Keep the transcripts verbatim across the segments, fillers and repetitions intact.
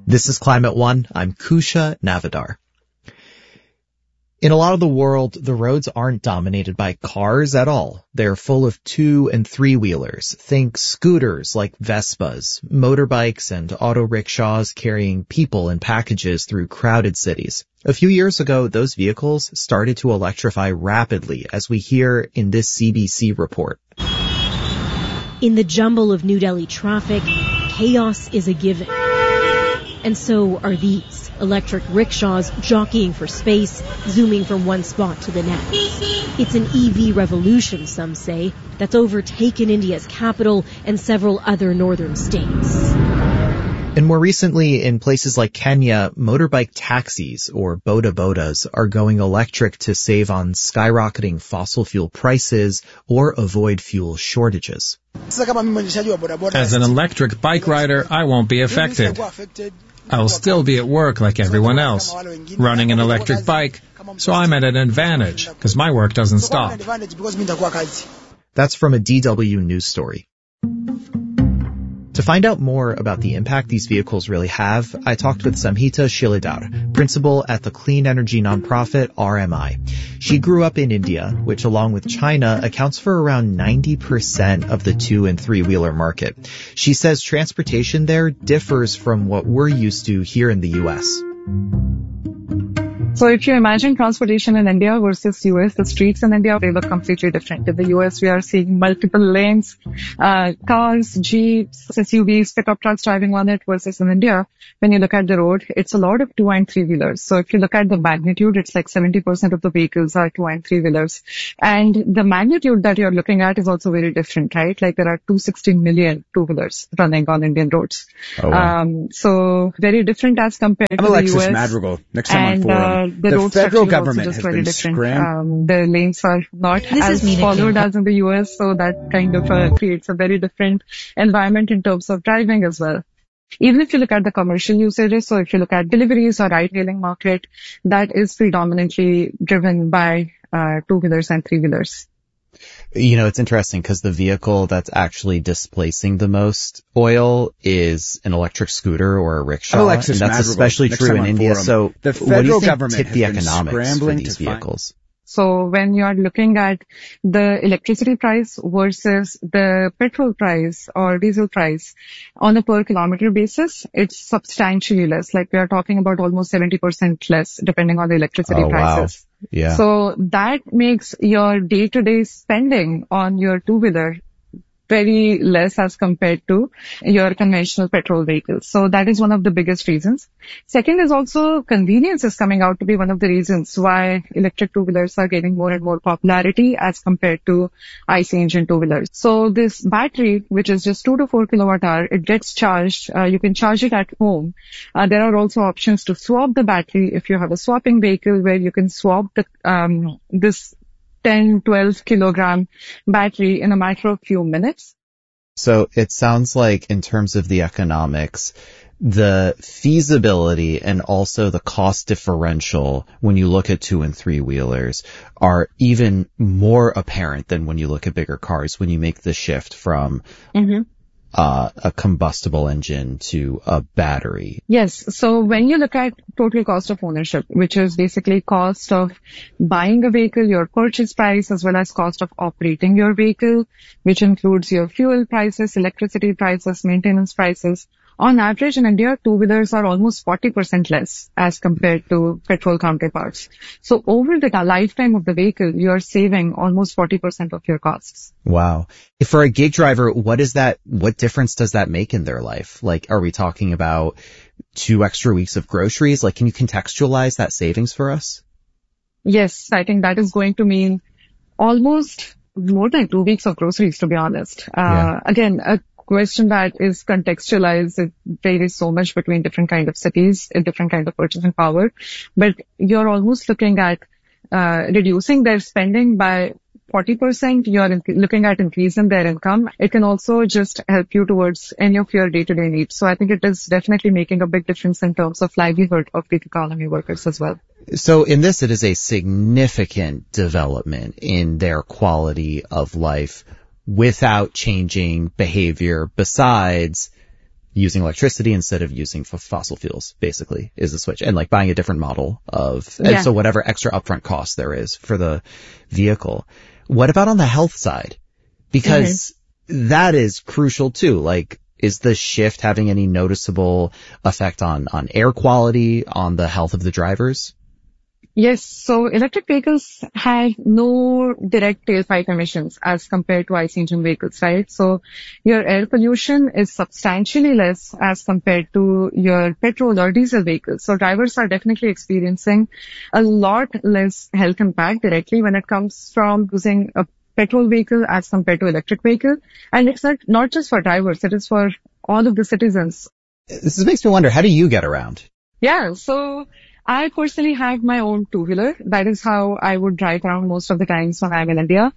This is Climate One. I'm Kusha Navidar. In a lot of the world, the roads aren't dominated by cars at all. They're full of two and three wheelers. Think scooters like Vespas, motorbikes and auto rickshaws carrying people and packages through crowded cities. A few years ago, those vehicles started to electrify rapidly, as we hear in this C B C report. In the jumble of New Delhi traffic, chaos is a given. And so are these electric rickshaws jockeying for space, zooming from one spot to the next. It's an E V revolution, some say, that's overtaken India's capital and several other northern states. And more recently, in places like Kenya, motorbike taxis, or boda bodas, are going electric to save on skyrocketing fossil fuel prices or avoid fuel shortages. As an electric bike rider, I won't be affected. I'll still be at work like everyone else, running an electric bike, so I'm at an advantage, because my work doesn't stop. That's from a D W news story. To find out more about the impact these vehicles really have, I talked with Samhita Shilidhar, principal at the clean energy nonprofit R M I. She grew up in India, which along with China accounts for around ninety percent of the two and three wheeler market. She says transportation there differs from what we're used to here in the U S. So if you imagine transportation in India versus U S, the streets in India, they look completely different. In the U S, we are seeing multiple lanes, uh, cars, jeeps, S U Vs, pickup trucks driving on it, versus in India, when you look at the road, it's a lot of two and three wheelers. So if you look at the magnitude, it's like seventy percent of the vehicles are two and three wheelers. And the magnitude that you're looking at is also very different, right? Like there are two hundred sixty million two wheelers running on Indian roads. Oh, wow. Um, so very different as compared I'm to Alexis the U S. Madrigal. Next time and, on Forum. Uh, the, the road federal structure government is has very been different. scram- Um, the lanes are not This as is followed King. as in the U S, so that kind of uh, creates a very different environment in terms of driving as well. Even if you look at the commercial usages, so if you look at deliveries or ride-hailing market, that is predominantly driven by uh, two-wheelers and three-wheelers. You know, it's interesting because the vehicle that's actually displacing the most oil is an electric scooter or a rickshaw. Alexis and that's Madrigal. especially Next true time in on India. Forum. So the what do you federal think government tip has the been economics for scrambling these to find- vehicles? So when you are looking at the electricity price versus the petrol price or diesel price on a per kilometer basis, it's substantially less. Like we are talking about almost seventy percent less depending on the electricity Oh, wow. prices. Yeah. So that makes your day-to-day spending on your two-wheeler very less as compared to your conventional petrol vehicles. So that is one of the biggest reasons. Second is also convenience is coming out to be one of the reasons why electric two-wheelers are gaining more and more popularity as compared to I C engine two-wheelers. So this battery, which is just two to four kilowatt hour, it gets charged. Uh, you can charge it at home. Uh, there are also options to swap the battery if you have a swapping vehicle where you can swap the um, this ten, twelve kilogram battery in a matter of few minutes. So it sounds like in terms of the economics, the feasibility and also the cost differential when you look at two and three wheelers are even more apparent than when you look at bigger cars, when you make the shift from mm-hmm. Uh, a combustible engine to a battery. Yes. So when you look at total cost of ownership, which is basically cost of buying a vehicle, your purchase price, as well as cost of operating your vehicle, which includes your fuel prices, electricity prices, maintenance prices. On average in India, two-wheelers are almost forty percent less as compared to petrol counterparts. So over the lifetime of the vehicle, you're saving almost forty percent of your costs. Wow. For a gig driver, what is that, what difference does that make in their life? Like, are we talking about two extra weeks of groceries? Like, can you contextualize that savings for us? Yes, I think that is going to mean almost more than two weeks of groceries, to be honest. Uh, yeah. Again, a question that is contextualized. It varies so much between different kind of cities, a different kind of purchasing power. But you're almost looking at uh, reducing their spending by forty percent. You're in- looking at increasing their income. It can also just help you towards any of your day-to-day needs. So I think it is definitely making a big difference in terms of livelihood of gig economy workers as well. So in this, it is a significant development in their quality of life without changing behavior besides using electricity instead of using f- fossil fuels, basically, is the switch. And like buying a different model of, Yeah. and so whatever extra upfront cost there is for the vehicle. What about on the health side? Because mm-hmm. that is crucial too. Like, is the shift having any noticeable effect on, on air quality, on the health of the drivers? Yes. So electric vehicles have no direct tailpipe emissions as compared to ICE engine vehicles, right? So your air pollution is substantially less as compared to your petrol or diesel vehicles. So drivers are definitely experiencing a lot less health impact directly when it comes from using a petrol vehicle as compared to electric vehicle. And it's not, not just for drivers, it is for all of the citizens. This makes me wonder, how do you get around? Yeah. So I personally have my own two-wheeler. That is how I would drive around most of the times when I'm in India.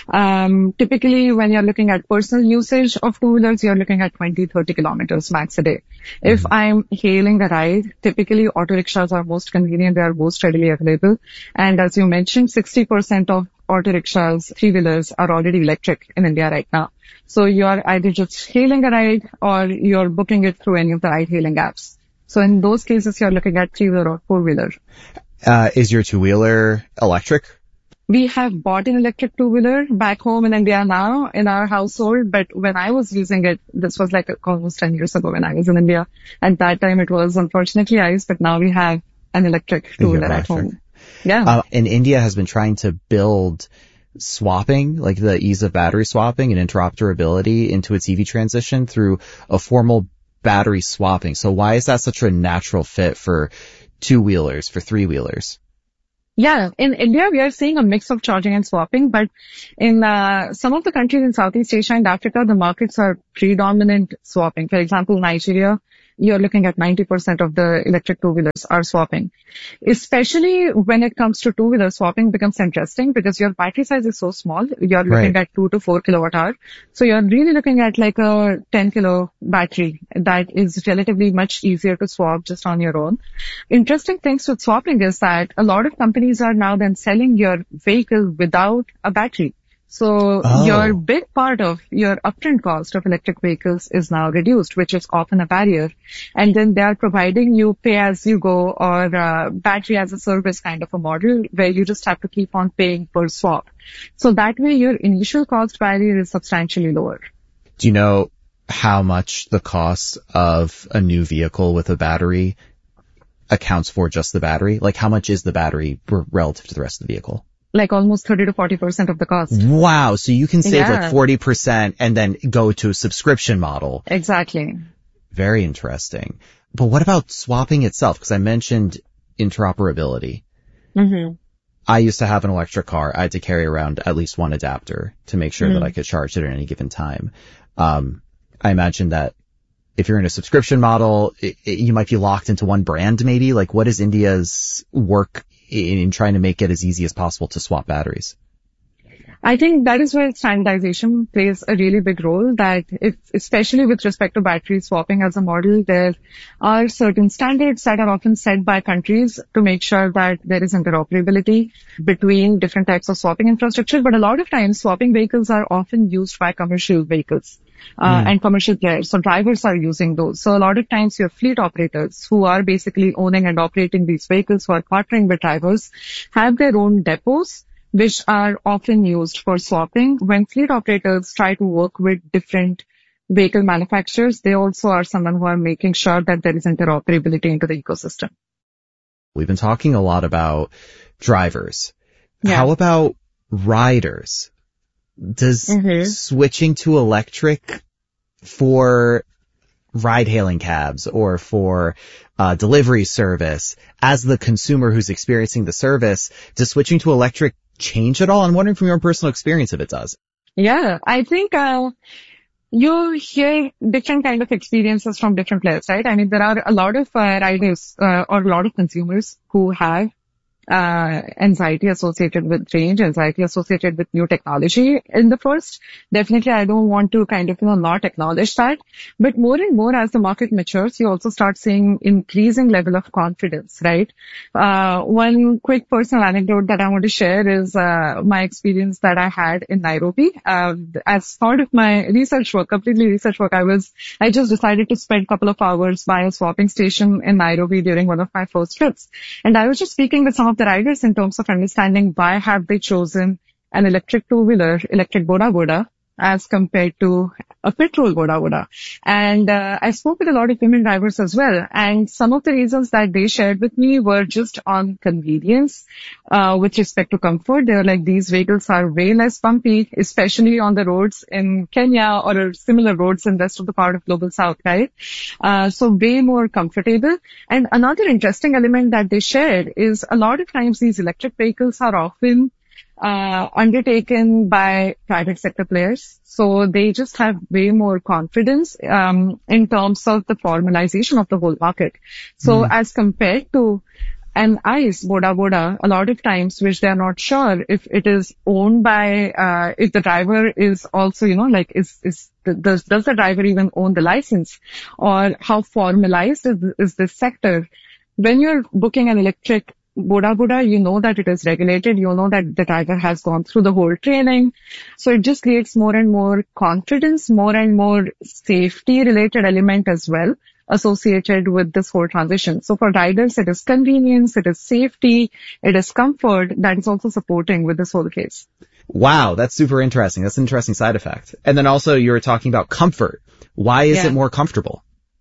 Um, typically, when you're looking at personal usage of two-wheelers, you're looking at twenty, thirty kilometers max a day. Mm-hmm. If I'm hailing a ride, typically auto rickshaws are most convenient. They are most readily available. And as you mentioned, sixty percent of auto rickshaws, three-wheelers are already electric in India right now. So you're either just hailing a ride or you're booking it through any of the ride-hailing apps. So in those cases, you're looking at three-wheeler or four-wheeler. Uh, is your two-wheeler electric? We have bought an electric two-wheeler back home in India now in our household. But when I was using it, this was like almost ten years ago when I was in India. At that time, it was unfortunately ICE, but now we have an electric two-wheeler at home. Yeah. Uh, and India has been trying to build swapping, like the ease of battery swapping and interoperability into its E V transition through a formal battery swapping. So why is that such a natural fit for two-wheelers, for three-wheelers? Yeah, in India, we are seeing a mix of charging and swapping, but in uh, some of the countries in Southeast Asia and Africa, the markets are predominant swapping. For example, Nigeria, you're looking at ninety percent of the electric two-wheelers are swapping. Especially when it comes to two-wheeler, swapping becomes interesting because your battery size is so small. You're looking Right. at two to four kilowatt hour. So you're really looking at like a ten kilo battery that is relatively much easier to swap just on your own. Interesting things with swapping is that a lot of companies are now then selling your vehicle without a battery. So Oh. your big part of your upfront cost of electric vehicles is now reduced, which is often a barrier. And then they are providing you pay as you go or uh, battery as a service kind of a model where you just have to keep on paying per swap. So that way your initial cost barrier is substantially lower. Do you know how much the cost of a new vehicle with a battery accounts for just the battery? Like how much is the battery r- relative to the rest of the vehicle? Like almost thirty to forty percent of the cost. Wow. So you can save Yeah. like forty percent and then go to a subscription model. Exactly. Very interesting. But what about swapping itself? Because I mentioned interoperability. Mm-hmm. I used to have an electric car. I had to carry around at least one adapter to make sure Mm-hmm. that I could charge it at any given time. Um, I imagine that if you're in a subscription model, it, it, you might be locked into one brand maybe. Like what is India's work in, in trying to make it as easy as possible to swap batteries? I think that is where standardization plays a really big role, that if, especially with respect to battery swapping as a model, there are certain standards that are often set by countries to make sure that there is interoperability between different types of swapping infrastructure. But a lot of times swapping vehicles are often used by commercial vehicles. Uh, Mm. and commercial players. So drivers are using those. So a lot of times your fleet operators who are basically owning and operating these vehicles, who are partnering with drivers, have their own depots, which are often used for swapping. When fleet operators try to work with different vehicle manufacturers, they also are someone who are making sure that there is interoperability into the ecosystem. We've been talking a lot about drivers. Yeah. How about riders? Does Mm-hmm. switching to electric for ride-hailing cabs or for uh, delivery service, as the consumer who's experiencing the service, does switching to electric change at all? I'm wondering from your own personal experience if it does. Yeah, I think uh, you hear different kind of experiences from different players, right? I mean, there are a lot of uh, riders uh, or a lot of consumers who have uh, anxiety associated with range, anxiety associated with new technology in the first. Definitely, I don't want to kind of, you know, not acknowledge that. But more and more as the market matures, you also start seeing increasing level of confidence, right? Uh, one quick personal anecdote that I want to share is uh, my experience that I had in Nairobi. Uh, as part of my research work, completely research work, I was, I just decided to spend a couple of hours by a swapping station in Nairobi during one of my first trips. And I was just speaking with some of the riders in terms of understanding why have they chosen an electric two-wheeler, electric Boda Boda, as compared to a petrol Boda Boda. And uh, I spoke with a lot of women drivers as well. And some of the reasons that they shared with me were just on convenience, uh, with respect to comfort. They were like, these vehicles are way less bumpy, especially on the roads in Kenya or similar roads in the rest of the part of Global South, right? Uh, so way more comfortable. And another interesting element that they shared is a lot of times these electric vehicles are often Uh, undertaken by private sector players. So they just have way more confidence um, in terms of the formalization of the whole market. So mm. as compared to an ICE Boda Boda, a lot of times which they are not sure if it is owned by, uh, if the driver is also, you know, like is, is, does, does the driver even own the license, or how formalized is, is this sector? When you're booking an electric Boda Boda, you know that it is regulated, you know that the driver has gone through the whole training. So it just creates more and more confidence, more and more safety related element as well associated with this whole transition. So for riders, it is convenience, it is safety, it is comfort that is also supporting with this whole case. Wow, that's super interesting. That's an interesting side effect. And then also you were talking about comfort. Why is yeah. it more comfortable?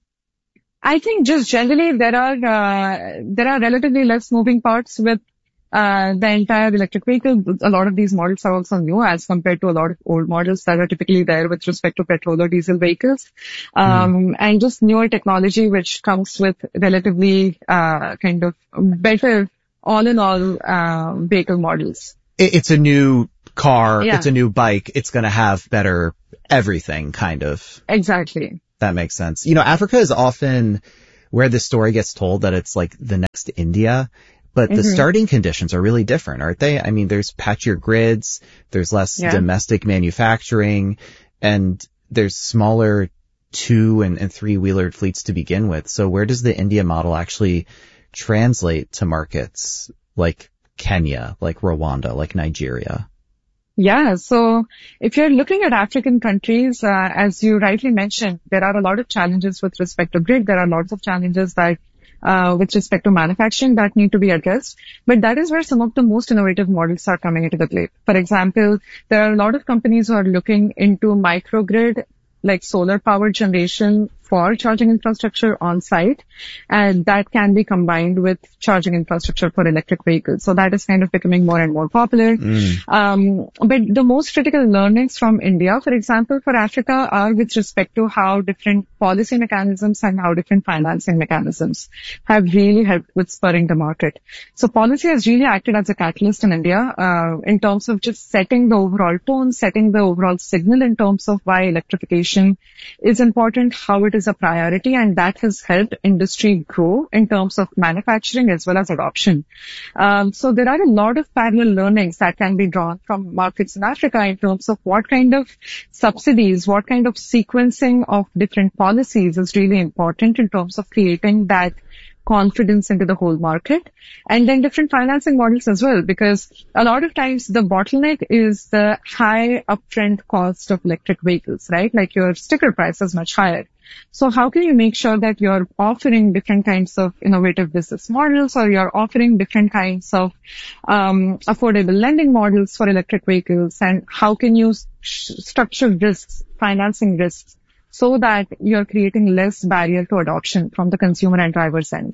I think just generally there are, uh, there are relatively less moving parts with, uh, the entire electric vehicle. A lot of these models are also new as compared to a lot of old models that are typically there with respect to petrol or diesel vehicles. Um, mm. and just newer technology which comes with relatively, uh, kind of better all in all, uh, vehicle models. It's a new car. Yeah. It's a new bike. It's going to have better everything kind of. Exactly. That makes sense. You know, Africa is often where this story gets told that it's like the next India, but mm-hmm. the starting conditions are really different, aren't they? I mean, there's patchier grids, there's less yeah. domestic manufacturing, and there's smaller two and, and three wheeler fleets to begin with. So where does the India model actually translate to markets like Kenya, like Rwanda, like Nigeria? Yeah. So if you're looking at African countries, uh, as you rightly mentioned, there are a lot of challenges with respect to grid. There are lots of challenges that, uh, with respect to manufacturing that need to be addressed. But that is where some of the most innovative models are coming into the play. For example, there are a lot of companies who are looking into microgrid, like solar power generation for charging infrastructure on site, and that can be combined with charging infrastructure for electric vehicles. So that is kind of becoming more and more popular. Mm. Um, but the most critical learnings from India, for example, for Africa are with respect to how different policy mechanisms and how different financing mechanisms have really helped with spurring the market. So policy has really acted as a catalyst in India, uh, in terms of just setting the overall tone, setting the overall signal in terms of why electrification is important, how it is a priority, and that has helped industry grow in terms of manufacturing as well as adoption. Um, so there are a lot of parallel learnings that can be drawn from markets in Africa in terms of what kind of subsidies, what kind of sequencing of different policies is really important in terms of creating that confidence into the whole market, and then different financing models as well, because a lot of times the bottleneck is the high upfront cost of electric vehicles, right? Like your sticker price is much higher. So how can you make sure that you're offering different kinds of innovative business models, or you're offering different kinds of um, affordable lending models for electric vehicles, and how can you sh- structure risks, financing risks, so that you're creating less barrier to adoption from the consumer and driver's end?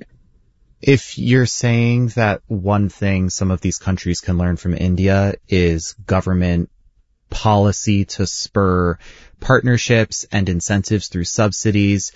If you're saying that one thing some of these countries can learn from India is government policy to spur partnerships and incentives through subsidies,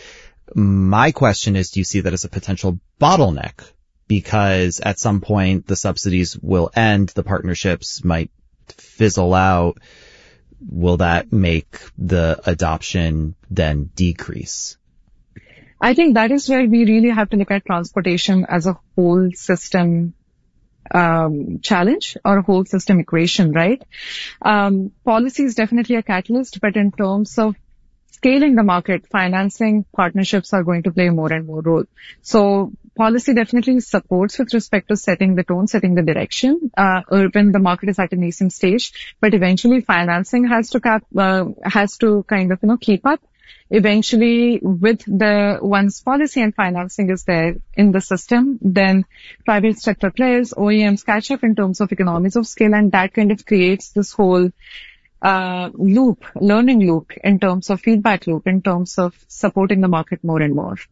my question is, do you see that as a potential bottleneck? Because at some point the subsidies will end, the partnerships might fizzle out. Will that make the adoption then decrease? I think that is where we really have to look at transportation as a whole system um, challenge or a whole system equation, right? Um, policy is definitely a catalyst, but in terms of scaling the market, financing partnerships are going to play more and more role. So policy definitely supports with respect to setting the tone, setting the direction. Uh, urban, the market is at a nascent stage, but eventually financing has to cap, uh, has to kind of, you know, keep up. Eventually, with the once policy and financing is there in the system, then private sector players, O E Ms catch up in terms of economies of scale, and that kind of creates this whole uh loop, learning loop in terms of feedback loop, in terms of supporting the market more and more.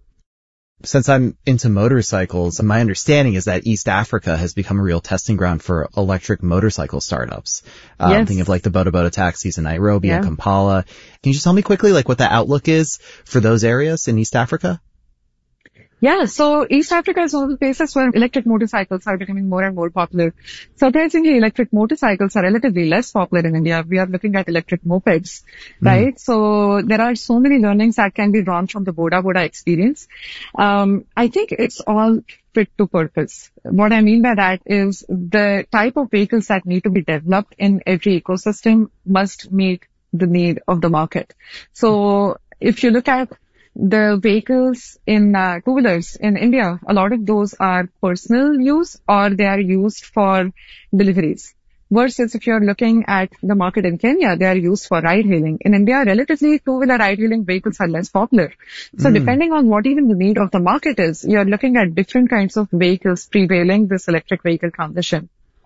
Since I'm into motorcycles, my understanding is that East Africa has become a real testing ground for electric motorcycle startups. Um, yes. Thinking of like the Boda Boda taxis in Nairobi Yeah. and Kampala. Can you just tell me quickly like what the outlook is for those areas in East Africa? Yeah, so East Africa is one of the places where electric motorcycles are becoming more and more popular. Surprisingly, electric motorcycles are relatively less popular in India. We are looking at electric mopeds, right? Mm. So there are so many learnings that can be drawn from the Boda Boda experience. Um, I think it's all fit to purpose. What I mean by that is the type of vehicles that need to be developed in every ecosystem must meet the need of the market. So if you look at the vehicles in uh, two-wheelers in India, a lot of those are personal use or they are used for deliveries. Versus if you're looking at the market in Kenya, they are used for ride-hailing. In India, relatively two-wheeler ride-hailing vehicles are less popular. So mm. depending on what even the need of the market is, you're looking at different kinds of vehicles prevailing this electric vehicle transition.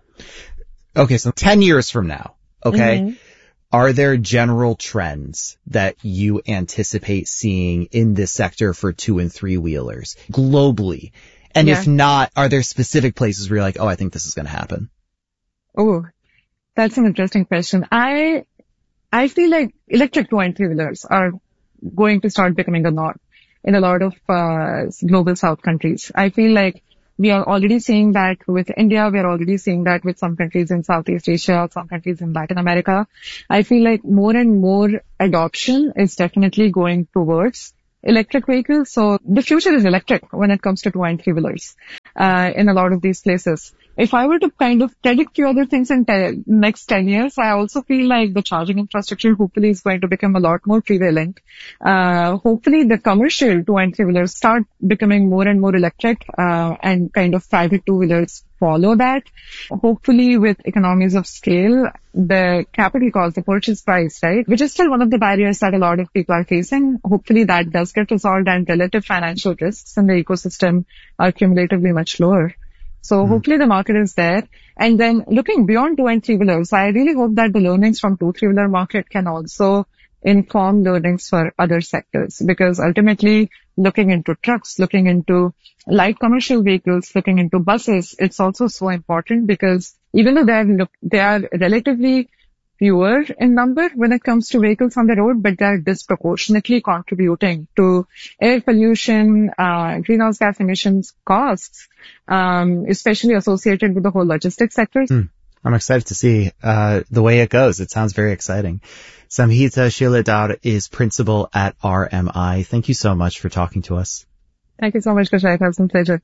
Okay, so ten years from now, okay? Mm-hmm. Are there general trends that you anticipate seeing in this sector for two and three wheelers globally? And yeah. if not, are there specific places where you're like, oh, I think this is going to happen? Oh, that's an interesting question. I, I feel like electric two and three wheelers are going to start becoming a norm in a lot of, uh, global South countries. I feel like we are already seeing that with India. We are already seeing that with some countries in Southeast Asia, some countries in Latin America. I feel like more and more adoption is definitely going towards electric vehicles. So the future is electric when it comes to two and three wheelers, uh, in a lot of these places. If I were to kind of predict few other things in the next ten years, I also feel like the charging infrastructure hopefully is going to become a lot more prevalent. Uh, hopefully the commercial two and three wheelers start becoming more and more electric, uh, and kind of private two wheelers follow that. Hopefully with economies of scale, the capital cost, the purchase price, right, which is still one of the barriers that a lot of people are facing. Hopefully that does get resolved and relative financial risks in the ecosystem are cumulatively much lower. So mm-hmm. hopefully the market is there. And then looking beyond two and three wheelers, I really hope that the learnings from two, three wheeler market can also inform learnings for other sectors, because ultimately looking into trucks, looking into light commercial vehicles, looking into buses, it's also so important because even though they are, look, they are relatively fewer in number when it comes to vehicles on the road, but they're disproportionately contributing to air pollution, uh, greenhouse gas emissions costs, um, especially associated with the whole logistics sector. Mm. I'm excited to see uh the way it goes. It sounds very exciting. Samhita Shilidhar is principal at R M I. Thank you so much for talking to us. Thank you so much, Kushal. It was a pleasure.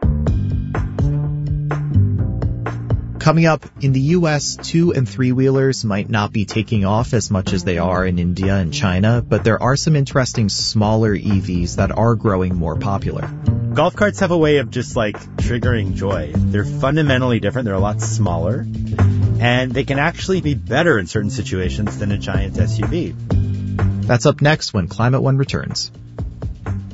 Coming up, in the U S, two and three wheelers might not be taking off as much as they are in India and China, but there are some interesting smaller E Vs that are growing more popular. Golf carts have a way of just like triggering joy. They're fundamentally different. They're a lot smaller, and they can actually be better in certain situations than a giant S U V. That's up next when Climate One returns.